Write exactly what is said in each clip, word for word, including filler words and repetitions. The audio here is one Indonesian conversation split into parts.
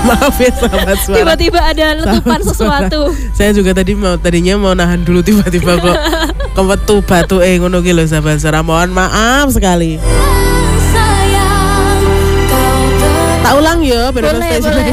Maaf ya sahabat suara. Tiba-tiba ada letupan sesuatu. Saya juga tadi mau tadinya mau nahan dulu tiba-tiba kok kewetu batu eh ngono ki lho sahabat suara. Mohon maaf sekali. Tak ulang ya, boleh, boleh.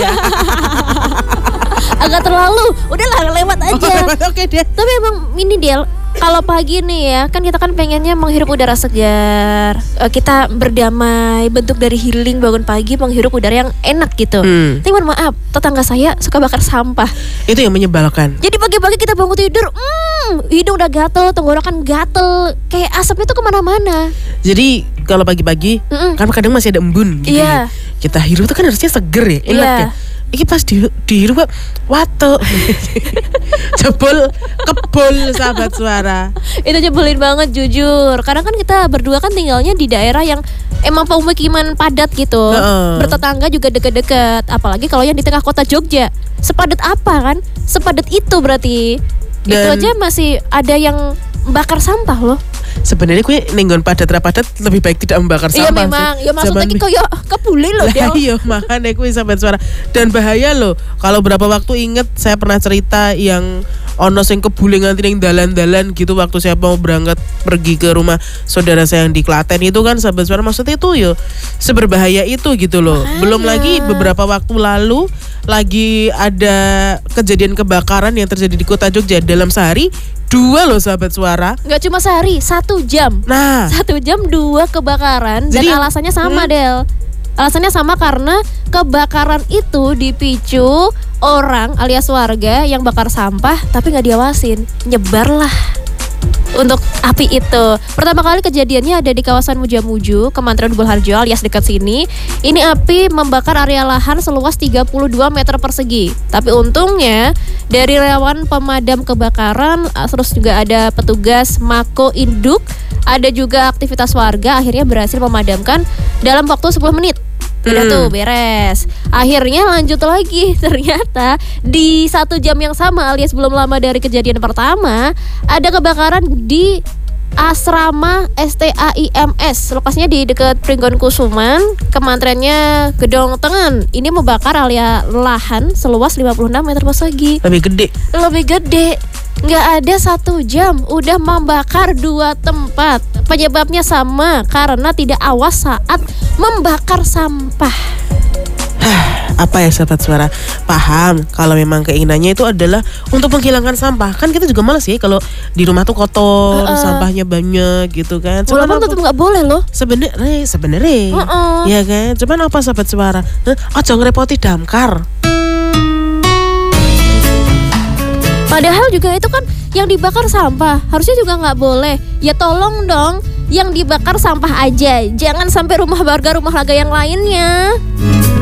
Agak terlalu, udahlah lewat aja. Oh, lewat, oke deh. Tapi emang ini Del, kalau pagi nih ya, kan kita kan pengennya menghirup udara segar, uh, kita berdamai, bentuk dari healing bangun pagi menghirup udara yang enak gitu. Hmm. Tapi mohon maaf, tetangga saya suka bakar sampah. Itu yang menyebalkan. Jadi pagi-pagi kita bangun tidur, hmm, hidung udah gatel, tenggorokan gatel, kayak asapnya tuh kemana-mana. Jadi kalau pagi-pagi, Mm-mm. kan kadang masih ada embun gitu. Iya. Kita hirup itu kan harusnya seger ya, enak Iya. ya. Ini pas di dihirup watuk. Jebol kebol sahabat suara. Itu nyebelin banget jujur. Karena kan kita berdua kan tinggalnya di daerah yang emang pemukiman padat gitu. Uh-uh. Bertetangga juga deket-deket. Apalagi kalau yang di tengah kota Jogja. Sepadat apa kan? Sepadat itu berarti. Dan itu aja masih ada yang bakar sampah loh. Sebenarnya gue nenggon padat rapadat lebih baik tidak membakar Iya sampah. memang. Sih. Ya maksudnya kok ya kebuli loh dia. Iya makanya gue sahabat suara. Dan bahaya loh. Kalau berapa waktu inget saya pernah cerita yang ono sing kebuli nganti ning dalan-dalan gitu waktu saya mau berangkat pergi ke rumah saudara saya yang di Klaten itu kan sahabat suara, maksudnya itu yo seberbahaya itu gitu loh. Makanya. Belum lagi beberapa waktu lalu lagi ada kejadian kebakaran yang terjadi di kota Jogja dalam sehari dua loh sahabat suara. Gak cuma sehari, satu jam. Nah, Satu jam dua kebakaran. Jadi, dan alasannya sama hmm. Del. Alasannya sama karena kebakaran itu dipicu orang alias warga yang bakar sampah tapi gak diawasin. Nyebarlah untuk api itu. Pertama kali kejadiannya ada di kawasan Mujamuju, Kementerian Bulharjo alias dekat sini. Ini api membakar area lahan seluas tiga puluh dua meter persegi. Tapi untungnya dari relawan pemadam kebakaran, terus juga ada petugas Mako Induk, ada juga aktivitas warga, akhirnya berhasil memadamkan dalam waktu sepuluh menit. Udah Hmm. tuh beres. Akhirnya lanjut lagi. Ternyata di satu jam yang sama alias belum lama dari kejadian pertama, ada kebakaran di asrama S T A I M S. Lokasinya di dekat Pringgon Kusuman, kementeriannya Gedong Tengen. Ini membakar area lahan seluas lima puluh enam meter persegi. lebih gede. Lebih gede. Nggak ada satu jam udah membakar dua tempat. Penyebabnya sama, karena tidak awas saat membakar sampah. Apa ya sahabat suara, paham kalau memang keinginannya itu adalah untuk menghilangkan sampah. Kan kita juga males ya kalau di rumah tuh kotor, uh-uh. sampahnya banyak gitu kan. Cuman Walaupun apa- tetap nggak boleh loh. Sebenarnya sebenarnya Uh-uh. ya kan. Cuman apa sahabat suara, eh, ojo ngerepoti damkar. Padahal juga itu kan yang dibakar sampah, harusnya juga nggak boleh. Ya tolong dong, yang dibakar sampah aja, jangan sampai rumah warga rumah warga yang lainnya.